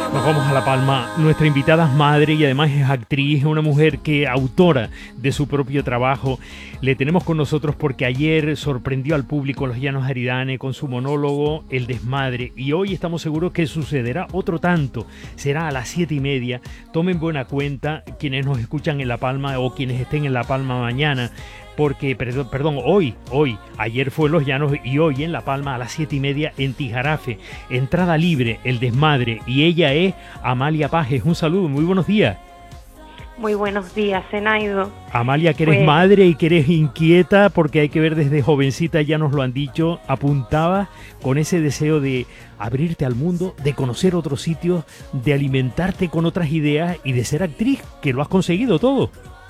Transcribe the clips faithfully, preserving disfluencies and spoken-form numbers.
Nos vamos a La Palma. Nuestra invitada es madre y además es actriz, es una mujer que autora de su propio trabajo. Le tenemos con nosotros porque ayer sorprendió al público Los Llanos Aridane con su monólogo El Desmadre, y hoy estamos seguros que sucederá otro tanto. Será a las siete y media. Tomen buena cuenta quienes nos escuchan en La Palma o quienes estén en La Palma mañana, porque, perdón, perdón, hoy, hoy, ayer fue Los Llanos y hoy en La Palma a las siete y media en Tijarafe. Entrada libre, El Desmadre, y ella es Amalia Pajes. Un saludo, muy buenos días. Muy buenos días, Zenaido. Amalia, que eres Pues... madre y que eres inquieta, porque hay que ver desde jovencita, ya nos lo han dicho, apuntabas con ese deseo de abrirte al mundo, de conocer otros sitios, de alimentarte con otras ideas y de ser actriz, que lo has conseguido todo.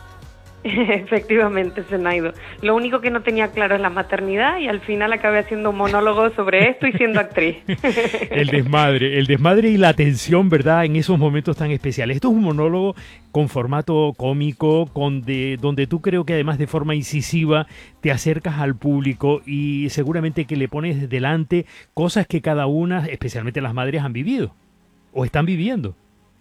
Efectivamente, Zenaido. Lo único que no tenía claro es la maternidad y al final acabé haciendo un monólogo sobre esto y siendo actriz. El desmadre, el desmadre y la tensión, ¿verdad? En esos momentos tan especiales. Esto es un monólogo con formato cómico, con de, donde tú creo que además de forma incisiva te acercas al público y seguramente que le pones delante cosas que cada una, especialmente las madres, han vivido o están viviendo.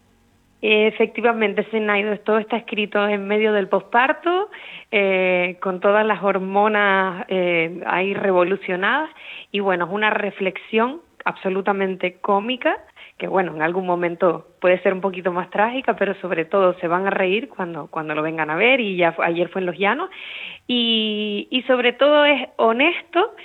Efectivamente, Zenaido, todo está escrito en medio del posparto, eh, con todas las hormonas eh, ahí revolucionadas, y bueno, es una reflexión absolutamente cómica, que bueno, en algún momento puede ser un poquito más trágica, pero sobre todo se van a reír cuando, cuando lo vengan a ver, y ya fue, ayer fue en Los Llanos, y, y sobre todo es honesto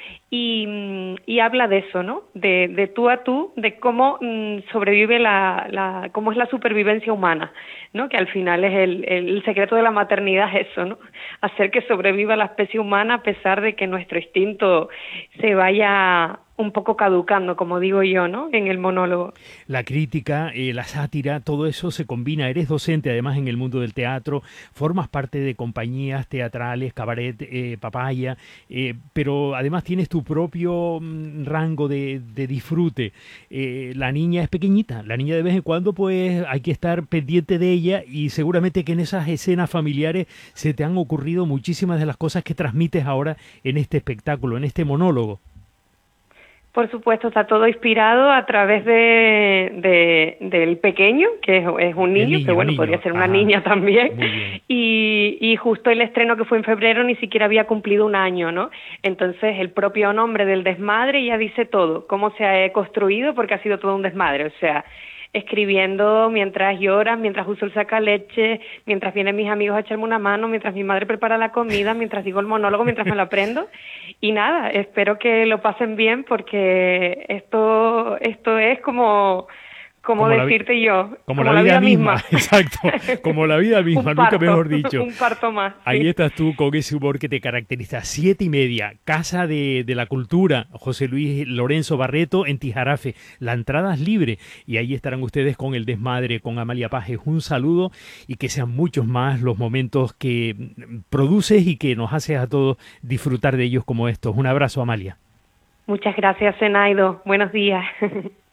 y, y habla de eso, ¿no? De, de tú a tú, de cómo mmm, sobrevive la, la, cómo es la supervivencia humana, ¿no? Que al final es el, el, el secreto de la maternidad es eso, ¿no? Hacer que sobreviva la especie humana a pesar de que nuestro instinto se vaya un poco caducando, como digo yo, ¿no? En el monólogo. La crítica, eh, la sátira, todo eso se combina. Eres docente además en el mundo del teatro, formas parte de compañías teatrales, cabaret, eh, papaya, eh, pero además tienes tu propio mm, rango de, de disfrute. Eh, la niña es pequeñita, la niña de vez en cuando pues hay que estar pendiente de ella, y seguramente que en esas escenas familiares se te han ocurrido muchísimas de las cosas que transmites ahora en este espectáculo, en este monólogo. Por supuesto, está todo inspirado a través de, de del pequeño, que es, es un niño, niño, que bueno, niño. podría ser una Ajá. niña también, Muy y, y justo el estreno que fue en febrero ni siquiera había cumplido un año, ¿no? Entonces el propio nombre del desmadre ya dice todo, cómo se ha construido, porque ha sido todo un desmadre, o sea, escribiendo mientras lloras, mientras uso el sacaleche, mientras vienen mis amigos a echarme una mano, mientras mi madre prepara la comida, mientras digo el monólogo, mientras me lo aprendo. Y nada, espero que lo pasen bien, porque esto esto es como... Como, como decirte la, yo, como, como la, la vida, vida misma. misma. Exacto, como la vida misma, parto, nunca mejor dicho. Un parto más. Sí. Ahí estás tú con ese humor que te caracteriza. Siete y media, Casa de, de la Cultura, José Luis Lorenzo Barreto en Tijarafe. La entrada es libre y ahí estarán ustedes con El Desmadre, con Amalia Pajes. Un saludo y que sean muchos más los momentos que produces y que nos haces a todos disfrutar de ellos como estos. Un abrazo, Amalia. Muchas gracias, Zenaido. Buenos días.